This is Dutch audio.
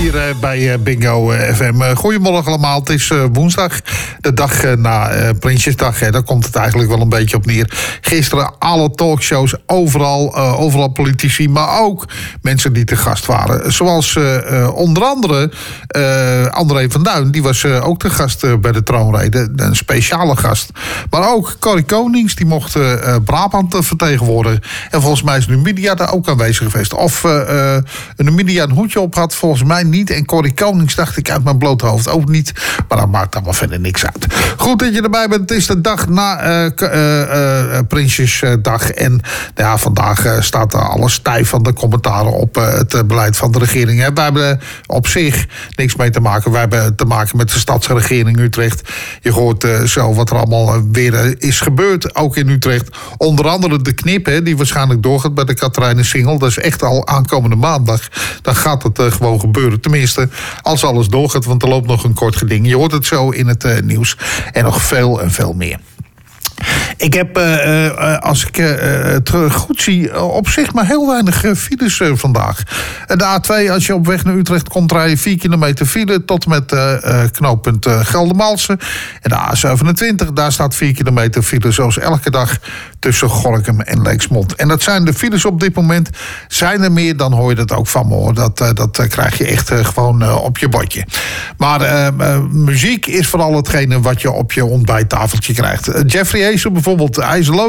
hier bij Bingo FM. Goedemorgen allemaal, het is woensdag, de dag na Prinsjesdag. Daar komt het eigenlijk wel een beetje op neer. Gisteren alle talkshows, overal politici, maar ook mensen die te gast waren. Zoals onder andere André van Duin, die was ook te gast bij de troonrede. Een speciale gast. Maar ook Corrie Konings, die mocht Brabant vertegenwoordigen. En volgens mij is Numidia daar ook aanwezig geweest. Of Numidia een hoedje op had, volgens mij niet. En Corrie Konings dacht ik uit mijn blote hoofd ook niet. Maar dat maakt allemaal verder niks uit. Goed dat je erbij bent. Het is de dag na Prinsjesdag. En ja, vandaag staat alles stijf van de commentaren op het beleid van de regering. Wij hebben op zich niks mee te maken. Wij hebben te maken met de stadsregering Utrecht. Je hoort zo wat er allemaal weer is gebeurd. Ook in Utrecht. Onder andere de knip, die waarschijnlijk doorgaat bij de Katerijnensingel. Dat is echt al aankomende maandag. Dan gaat het gewoon gebeuren. Tenminste, als alles doorgaat, want er loopt nog een kort geding. Je hoort het zo in het nieuws. En nog veel en veel meer. Ik heb, als ik het goed zie, op zich maar heel weinig files vandaag. De A2, als je op weg naar Utrecht komt, rij je 4 kilometer file tot met knooppunt Geldermalsen. En de A27, daar staat 4 kilometer file, zoals elke dag tussen Gorinchem en Lexmond. En dat zijn de files op dit moment. Zijn er meer, dan hoor je dat ook van me, hoor. Dat krijg je echt gewoon op je bordje. Maar muziek is vooral hetgene wat je op je ontbijttafeltje krijgt. Jeffrey Hazel bijvoorbeeld, hij is